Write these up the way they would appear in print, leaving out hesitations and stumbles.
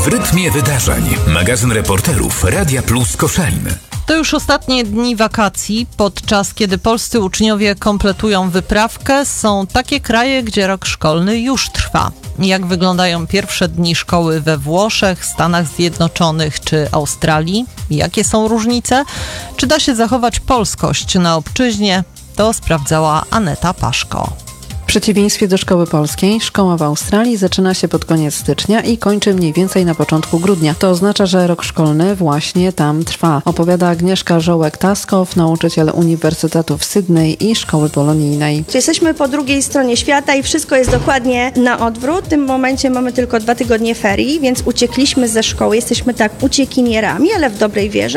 W rytmie wydarzeń. Magazyn reporterów Radia Plus Koszalin. To już ostatnie dni wakacji, podczas kiedy polscy uczniowie kompletują wyprawkę. Są takie kraje, gdzie rok szkolny już trwa. Jak wyglądają pierwsze dni szkoły we Włoszech, Stanach Zjednoczonych czy Australii? Jakie są różnice? Czy da się zachować polskość na obczyźnie? To sprawdzała Aneta Paszko. W przeciwieństwie do szkoły polskiej, szkoła w Australii zaczyna się pod koniec stycznia i kończy mniej więcej na początku grudnia. To oznacza, że rok szkolny właśnie tam trwa. Opowiada Agnieszka Żołek-Taskow, nauczyciel Uniwersytetu w Sydney i szkoły polonijnej. Jesteśmy po drugiej stronie świata i wszystko jest dokładnie na odwrót. W tym momencie mamy tylko 2 tygodnie ferii, więc uciekliśmy ze szkoły. Jesteśmy tak uciekinierami, ale w dobrej wierze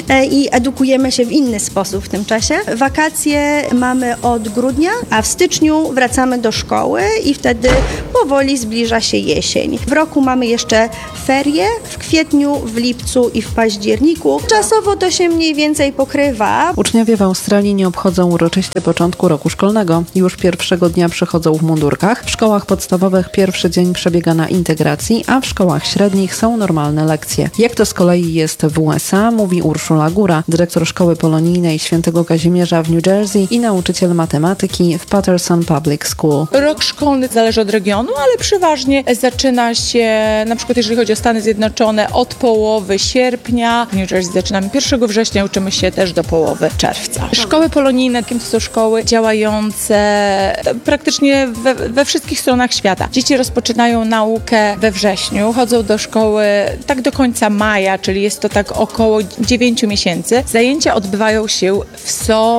i edukujemy się w inny sposób w tym czasie. Wakacje mamy od grudnia, a w styczniu wracamy do szkoły i wtedy powoli zbliża się jesień. W roku mamy jeszcze ferie w kwietniu, w lipcu i w październiku. Czasowo to się mniej więcej pokrywa. Uczniowie w Australii nie obchodzą uroczyście początku roku szkolnego. Już pierwszego dnia przychodzą w mundurkach. W szkołach podstawowych pierwszy dzień przebiega na integracji, a w szkołach średnich są normalne lekcje. Jak to z kolei jest w USA, mówi Urszula Góra, dyrektor szkoły polonijnej Świętego Kazimierza w New Jersey i nauczyciel matematyki w Patterson Public School. Rok szkolny zależy od regionu, ale przeważnie zaczyna się, na przykład jeżeli chodzi o Stany Zjednoczone, od połowy sierpnia. W New Jersey zaczynamy 1 września, uczymy się też do połowy czerwca. Szkoły polonijne to są szkoły działające praktycznie we wszystkich stronach świata. Dzieci rozpoczynają naukę we wrześniu, chodzą do szkoły tak do końca maja, czyli jest to tak około 9 miesięcy. Zajęcia odbywają się w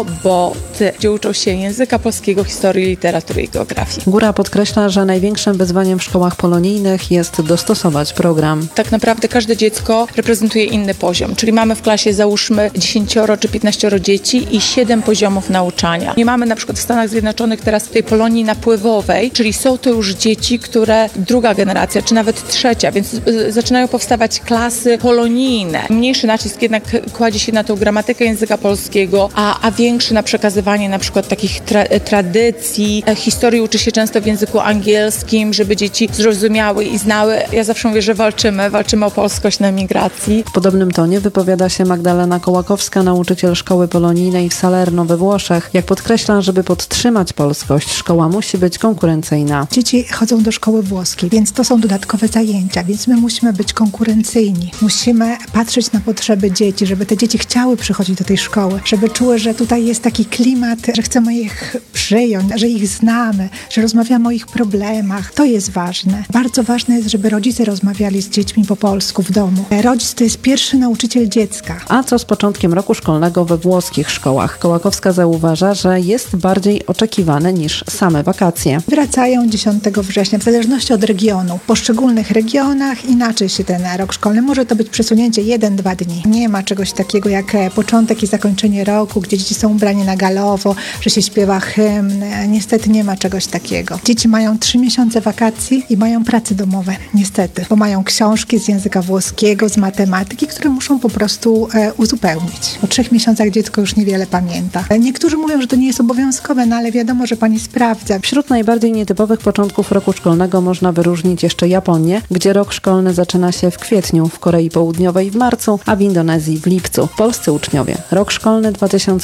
soboty, gdzie uczą się języka polskiego, historii, literatury i geografii. Góra podkreśla, że największym wyzwaniem w szkołach polonijnych jest dostosować program. Tak naprawdę każde dziecko reprezentuje inny poziom, czyli mamy w klasie załóżmy 10 czy 15 dzieci i 7 poziomów nauczania. Nie mamy na przykład w Stanach Zjednoczonych teraz tej Polonii napływowej, czyli są to już dzieci, które druga generacja, czy nawet trzecia, więc zaczynają powstawać klasy polonijne. Mniejszy nacisk jednak kładzie się na tą gramatykę języka polskiego, a większy na przekazywanie na przykład takich tradycji. Historii uczy się często w języku angielskim, żeby dzieci zrozumiały i znały. Ja zawsze mówię, że walczymy o polskość na emigracji. W podobnym tonie wypowiada się Magdalena Kołakowska, nauczyciel szkoły polonijnej w Salerno we Włoszech. Jak podkreśla, żeby podtrzymać polskość, szkoła musi być konkurencyjna. Dzieci chodzą do szkoły włoskiej, więc to są dodatkowe zajęcia, więc my musimy być konkurencyjni. Musimy patrzeć na potrzeby dzieci, żeby te dzieci chciały przychodzić do tej szkoły, żeby czuły, że tutaj jest taki klimat, że chcemy ich przyjąć, że ich znamy, że rozmawiamy o ich problemach. To jest ważne. Bardzo ważne jest, żeby rodzice rozmawiali z dziećmi po polsku w domu. Rodzic to jest pierwszy nauczyciel dziecka. A co z początkiem roku szkolnego we włoskich szkołach? Kołakowska zauważa, że jest bardziej oczekiwane niż same wakacje. Wracają 10 września, w zależności od regionu. W poszczególnych regionach inaczej się ten rok szkolny. Może to być przesunięcie 1-2 dni. Nie ma czegoś takiego jak początek i zakończenie roku, gdzie dzieci są ubrani na galowo, że się śpiewa hymn. Niestety nie ma czegoś takiego. Dzieci mają 3 miesiące wakacji i mają prace domowe, niestety, bo mają książki z języka włoskiego, z matematyki, które muszą po prostu uzupełnić. Po 3 miesiącach dziecko już niewiele pamięta. Niektórzy mówią, że to nie jest obowiązkowe, no ale wiadomo, że pani sprawdza. Wśród najbardziej nietypowych początków roku szkolnego można wyróżnić jeszcze Japonię, gdzie rok szkolny zaczyna się w kwietniu, w Korei Południowej w marcu, a w Indonezji w lipcu. Polscy uczniowie rok szkolny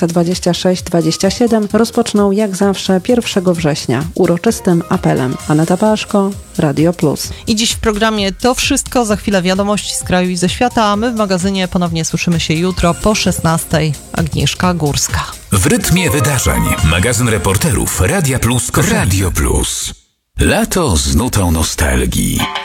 2026-27 rozpoczną jak zawsze 1 września uroczystym apelem. Aneta Paszko, Radio Plus. I dziś w programie to wszystko. Za chwilę wiadomości z kraju i ze świata, a my w magazynie ponownie słyszymy się jutro po 16:00. Agnieszka Górska. W rytmie wydarzeń. Magazyn reporterów Radia Plus Koszalin. Radio Plus. Lato z nutą nostalgii.